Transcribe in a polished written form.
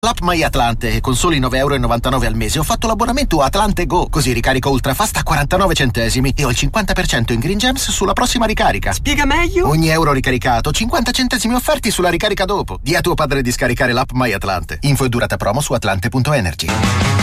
L'app My Atlante, e con soli 9,99 € al mese ho fatto l'abbonamento Atlante Go, così ricarico ultrafast a 49 centesimi e ho il 50% in Green Gems sulla prossima ricarica. Spiega meglio? Ogni euro ricaricato, 50 centesimi offerti sulla ricarica dopo. Di a tuo padre di scaricare l'app My Atlante. Info e durata promo su atlante.energy.